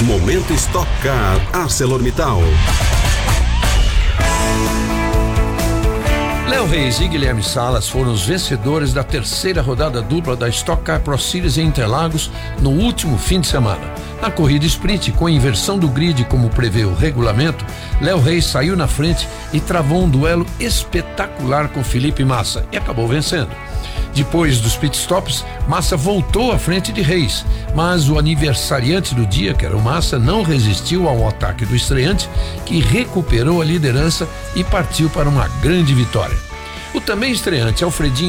Momento Stock Car ArcelorMittal. Léo Reis e Guilherme Salas foram os vencedores da terceira rodada dupla da Stock Car Pro Series em Interlagos no último fim de semana. Na corrida sprint, com inversão do grid como prevê o regulamento, Léo Reis saiu na frente e travou um duelo espetacular com Felipe Massa e acabou vencendo. Depois dos pitstops, Massa voltou à frente de Reis, mas o aniversariante do dia, que era o Massa, não resistiu ao ataque do estreante, que recuperou a liderança e partiu para uma grande vitória. O também estreante Alfredinho